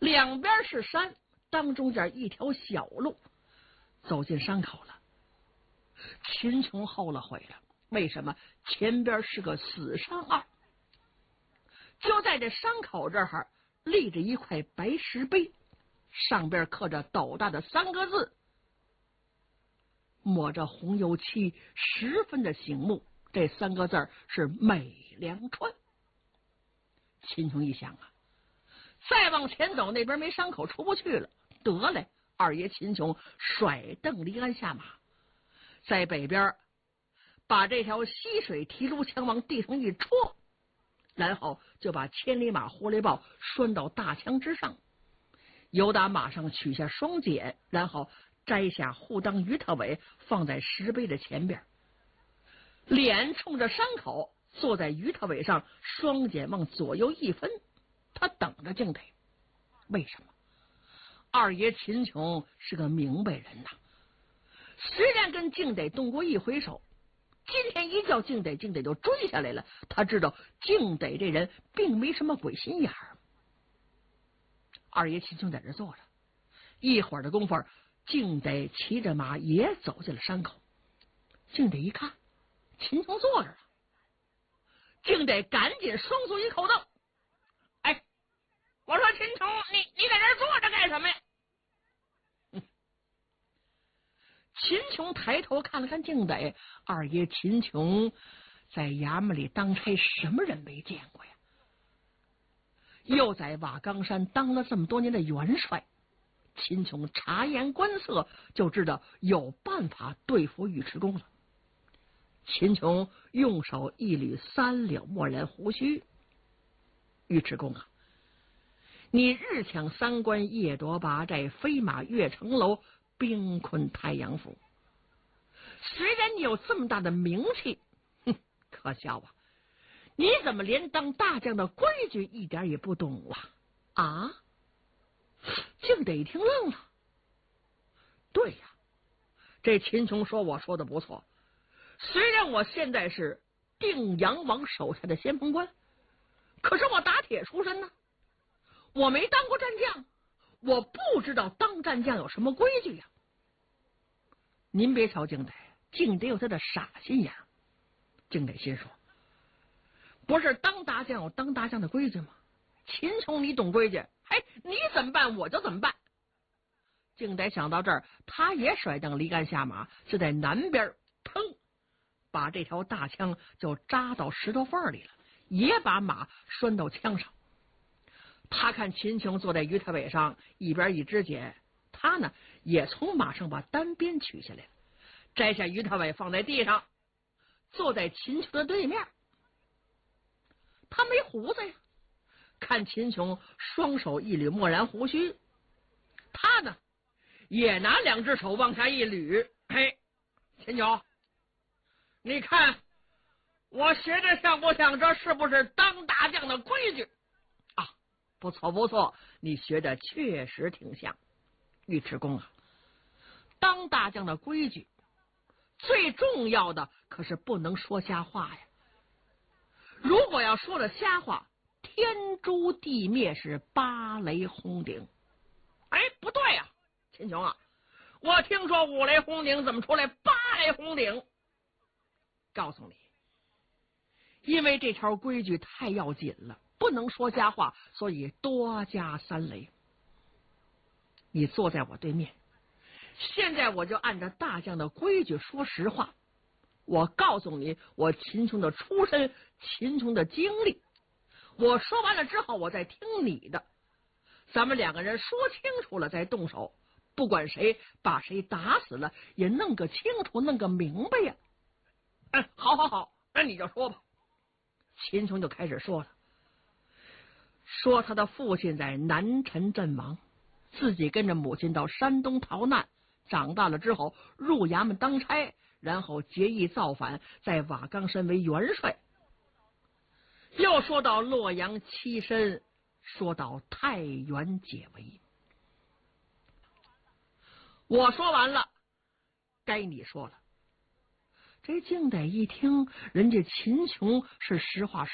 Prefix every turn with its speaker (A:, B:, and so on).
A: 两边是山，当中间一条小路。走进山口了，秦琼后了悔了。为什么？前边是个死山坳。就在这山口这儿立着一块白石碑，上边刻着斗大的3个字，抹着红油漆，十分的醒目。这3个字是美良川。秦琼一想啊，再往前走，那边没山口，出不去了。得嘞，二爷秦琼甩蹬离鞍下马，在北边把这条溪水提炉枪往地上一戳，然后就把千里马狐狸豹拴到大枪之上，由打马上取下双锏，然后摘下护裆于特伟放在石碑的前边，脸冲着山口，坐在于特伟上，双锏往左右一分，他等着敬得。为什么？二爷秦琼是个明白人呐，虽然跟敬得动过一回手，今天一叫敬得，敬得就追下来了。他知道敬得这人并没什么鬼心眼儿。二爷秦琼在这坐着，一会儿的功夫，敬得骑着马也走进了山口。敬得一看秦琼坐着了，敬得赶紧双足一扣蹬。哎，我说秦琼，你在这坐着干什么呀？秦琼抬头看了看敬得，二爷秦琼在衙门里当差，什么人没见过呀？又在瓦岗山当了这么多年的元帅，秦琼察言观色，就知道有办法对付尉迟恭了。秦琼用手一捋3绺墨然胡须，尉迟恭啊，你日抢3关，夜夺8寨，飞马跃城楼，兵困太阳府。虽然你有这么大的名气，可笑啊！你怎么连当大将的规矩一点也不懂啊？敬得一听愣了。对呀，这秦琼说我说的不错，虽然我现在是定阳王手下的先锋官，可是我打铁出身呢，我没当过战将，我不知道当战将有什么规矩呀。您别瞧敬得，敬得有他的傻心眼。敬得心说，不是当大将有当大将的规矩吗？秦琼你懂规矩，你怎么办我就怎么办。敬得想到这儿，他也甩蹬离杆下马，就在南边砰把这条大枪就扎到石头缝里了，也把马拴到枪上。他看秦琼坐在于特伟上，一边一支锏，他呢也从马上把单鞭取下来，摘下于特伟放在地上，坐在秦琼的对面。他没胡子呀，看秦琼双手一捋墨然胡须，他呢也拿2只手往下一捋。秦琼，你看我学的像不像？这是不是当大将的规矩啊？不错不错，你学的确实挺像。尉迟恭啊，当大将的规矩最重要的可是不能说瞎话呀。如果要说了瞎话，天诛地灭，是8雷轰顶。不对呀，秦琼啊，我听说5雷轰顶，怎么出来8雷轰顶？告诉你，因为这条规矩太要紧了，不能说瞎话，所以多加3雷。你坐在我对面，现在我就按照大将的规矩说实话。我告诉你，我秦琼的出身，秦琼的经历。我说完了之后，我再听你的。咱们2个人说清楚了再动手，不管谁把谁打死了，也弄个清楚，弄个明白呀。好，那你就说吧。秦琼就开始说了，说他的父亲在南陈阵亡，自己跟着母亲到山东逃难，长大了之后入衙门当差，然后结义造反，在瓦岗山为元帅。又说到洛阳栖身，说到太原解围。我说完了，该你说了。这敬得一听，人家秦琼是实话